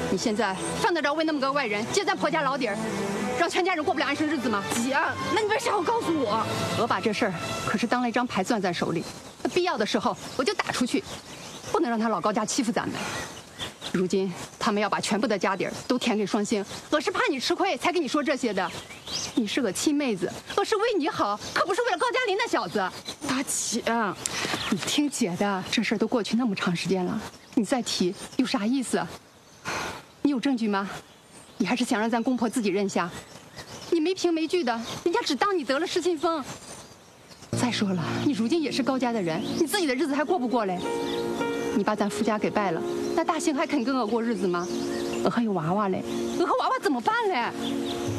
你现在犯得着为那么个外人揭咱婆家老底儿，让全家人过不了安生日子吗？ 姐，那你为啥要告诉我？ 我把这事儿可是当了一张牌攥在手里，必要的时候我就打出去，不能让他老高家欺负咱们。如今他们要把全部的家底儿都填给双星，我是怕你吃亏才跟你说这些的。你是个亲妹子，我是为你好，可不是为了高加林那小子。 大姐， 你听姐的，这事儿都过去那么长时间了，你再提有啥意思？你有证据吗？你还是想让咱公婆自己认下？你没凭没据的，人家只当你得了失心疯。再说了，你如今也是高家的人，你自己的日子还过不过嘞？你把咱夫家给败了，那大兴还肯跟我过日子吗？我还有娃娃嘞，我和娃娃怎么办嘞？